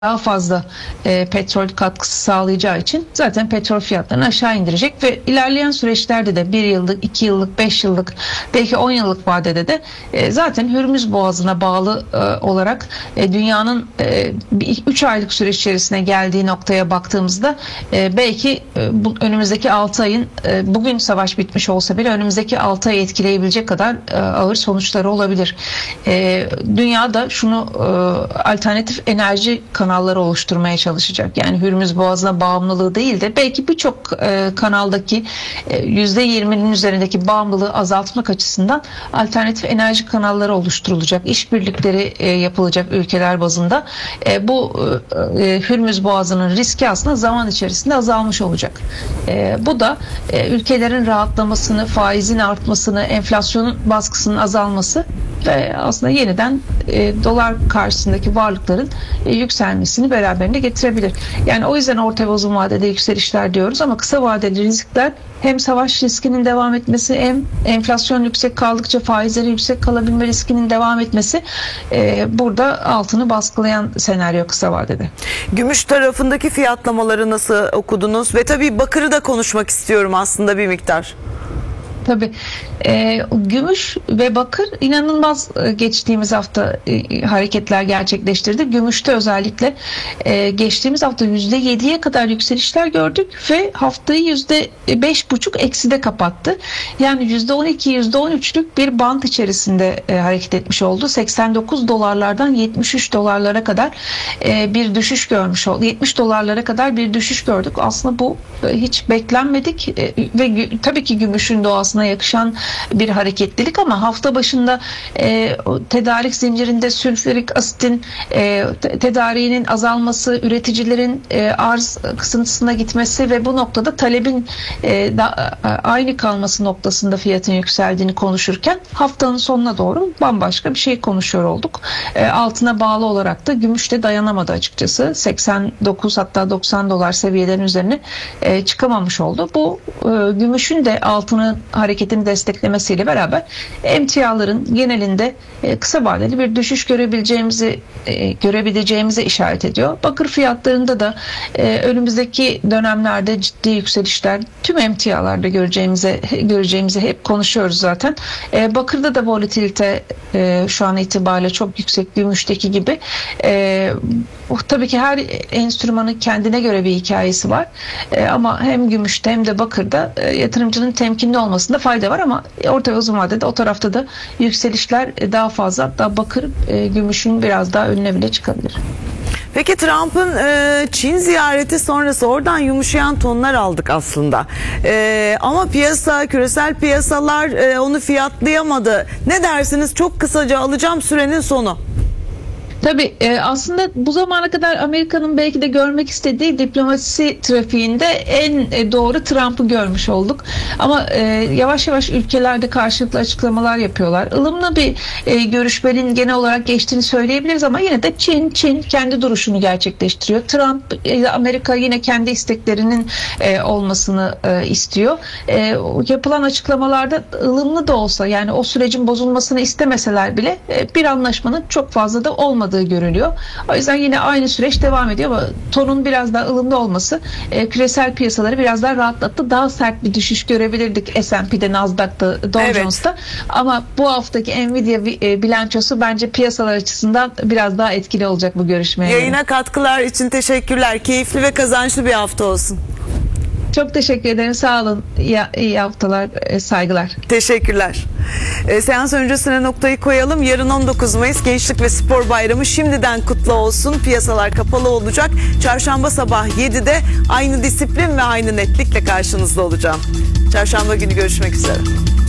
daha fazla petrol katkısı sağlayacağı için zaten petrol fiyatlarını aşağı indirecek ve ilerleyen süreçlerde de 1 yıllık, 2 yıllık, 5 yıllık, belki 10 yıllık vadede de zaten Hürmüz Boğazı'na bağlı olarak dünyanın 3 aylık süreç içerisine geldiği noktaya baktığımızda belki önümüzdeki 6 ayın bugün savaş bitmiş olsa bile önümüzdeki 6 ayı etkileyebilecek kadar ağır sonuçları olabilir. Dünya da şunu alternatif enerji kanalları oluşturmaya çalışacak. Yani Hürmüz Boğazı'na bağımlılığı değil de belki birçok kanaldaki %20'nin üzerindeki bağımlılığı azaltmak açısından alternatif enerji kanalları oluşturulacak. İşbirlikleri yapılacak ülkeler bazında. Bu Hürmüz Boğazı'nın riski aslında zaman içerisinde azalmış olacak. Bu da ülkelerin rahatlamasını, faizin artmasını, enflasyonun baskısının azalması ve aslında yeniden dolar karşısındaki varlıkların yükselmesini beraberinde getirebilir. Yani o yüzden orta ve uzun vadede yükselişler diyoruz ama kısa vadeli riskler hem savaş riskinin devam etmesi hem enflasyon yüksek kaldıkça faizleri yüksek kalabilme riskinin devam etmesi burada altını baskılayan senaryo kısa vadede. Gümüş tarafındaki fiyatlamaları nasıl okudunuz? Ve tabii bakırı da konuşmak istiyorum aslında bir miktar. Tabii. Gümüş ve bakır inanılmaz geçtiğimiz hafta hareketler gerçekleştirdi. Gümüşte özellikle geçtiğimiz hafta %7'ye kadar yükselişler gördük ve haftayı %5,5 ekside kapattı. Yani %12, %13'lük bir bant içerisinde hareket etmiş oldu. 89 dolarlardan 73 dolarlara kadar bir düşüş görmüş oldu. 70 dolarlara kadar bir düşüş gördük. Aslında bu hiç beklenmedik ve tabii ki gümüşün doğasına yakışan bir hareketlilik ama hafta başında tedarik zincirinde sülfürik asitin tedariğinin azalması, üreticilerin arz kısıntısına gitmesi ve bu noktada talebin aynı kalması noktasında fiyatın yükseldiğini konuşurken haftanın sonuna doğru bambaşka bir şey konuşuyor olduk. Altına bağlı olarak da gümüş de dayanamadı açıkçası. 89 hatta 90 dolar seviyelerin üzerine çıkamamış oldu. Bu gümüşün de altının hareketini desteklemesiyle beraber emtiaların genelinde kısa vadeli bir düşüş görebileceğimize işaret ediyor. Bakır fiyatlarında da önümüzdeki dönemlerde ciddi yükselişler tüm emtialarda göreceğimizi hep konuşuyoruz zaten. Bakırda da volatilite şu an itibariyle çok yüksek, gümüşteki gibi. Tabii ki her enstrümanın kendine göre bir hikayesi var. Ama hem gümüşte hem de bakırda yatırımcının temkinli olmasında fayda var ama orta ve uzun vadede o tarafta da yükselişler daha fazla. Hatta bakır gümüşün biraz daha önüne bile çıkabilir. Peki Trump'ın Çin ziyareti sonrası oradan yumuşayan tonlar aldık aslında. Ama küresel piyasalar onu fiyatlayamadı. Ne dersiniz? Çok kısaca alacağım, sürenin sonu. Tabii aslında bu zamana kadar Amerika'nın belki de görmek istediği diplomasi trafiğinde en doğru Trump'ı görmüş olduk. Ama yavaş yavaş ülkelerde karşılıklı açıklamalar yapıyorlar. Ilımlı bir görüşmenin genel olarak geçtiğini söyleyebiliriz ama yine de Çin kendi duruşunu gerçekleştiriyor. Trump, Amerika yine kendi isteklerinin olmasını istiyor. Yapılan açıklamalarda ılımlı da olsa yani o sürecin bozulmasını istemeseler bile bir anlaşmanın çok fazla da olmadığı görülüyor. O yüzden yine aynı süreç devam ediyor ama tonun biraz daha ılımlı olması küresel piyasaları biraz daha rahatlattı. Daha sert bir düşüş görebilirdik S&P'de, Nasdaq'ta, Dow Jones'ta. Ama bu haftaki Nvidia bilançosu bence piyasalar açısından biraz daha etkili olacak bu görüşmeye. Yayına katkılar için teşekkürler. Keyifli ve kazançlı bir hafta olsun. Çok teşekkür ederim. Sağ olun. İyi haftalar, saygılar. Teşekkürler. Seans öncesine noktayı koyalım. Yarın 19 Mayıs Gençlik ve Spor Bayramı şimdiden kutlu olsun. Piyasalar kapalı olacak. Çarşamba sabah 7'de aynı disiplin ve aynı netlikle karşınızda olacağım. Çarşamba günü görüşmek üzere.